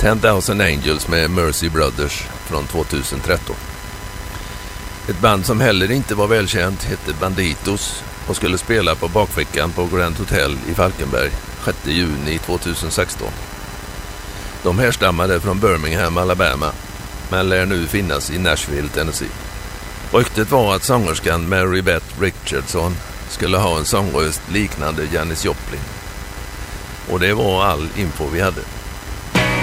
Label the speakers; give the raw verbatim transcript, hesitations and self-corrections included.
Speaker 1: ten thousand Angels med Mercy Brothers från tjugotretton. Ett band som heller inte var välkänt hette Banditos och skulle spela på bakfickan på Grand Hotel i Falkenberg sjätte juni tjugosexton. De härstammade från Birmingham, Alabama, men lär nu finnas i Nashville, Tennessee. Ryktet var att sångerskan Mary Beth Richardson skulle ha en sångröst liknande Janis Joplin. Och det var all info vi hade.